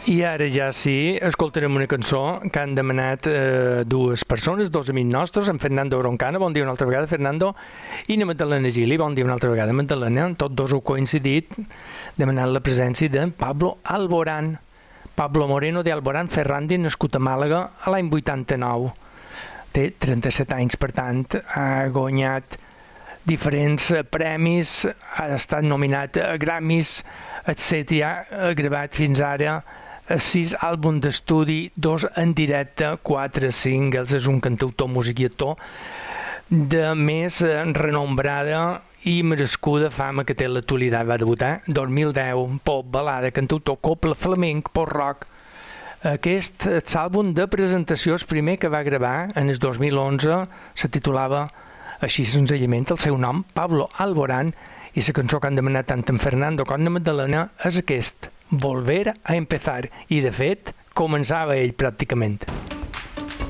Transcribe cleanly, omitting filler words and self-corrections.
I ara ja sí, escoltarem una cançó que han demanat dues persones, dos amics nostres, en Fernando Broncana, bon dia una altra vegada, Fernando, i na Magdalena Gili, bon dia una altra vegada, Magdalena, tots dos heu coincidit demanant la presència d'en Pablo Alborán. Pablo Moreno de Alborán Ferrandi, nascut a Màlaga a l'any 89. Té 37 anys, per tant, ha guanyat diferents premis, ha estat nominat a Grammys, etc. Ha gravat fins ara 6 àlbums d'estudi, 2 en directe, 4 singles. És un cantautor, músic i actor de més renombrada i merescuda fama que té a l'actualitat. Va debutar 2010, pop, balada, cantautor, coble, flamenc, post-rock. Aquest àlbum de presentació, el primer que va gravar en el 2011, se titulava així senzillament el seu nom, Pablo Alborán, i la cançó que han demanat tant en Fernando com en Magdalena és aquest, Volver a empezar, i de fet començava ell pràcticament.